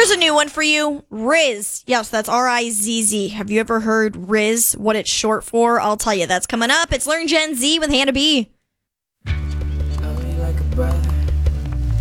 Here's a new one for you. Riz. Yes, that's R-I-Z-Z. Have you ever heard Riz, what it's short for? I'll tell you. That's coming up. It's Learn Gen Z with Hannah B.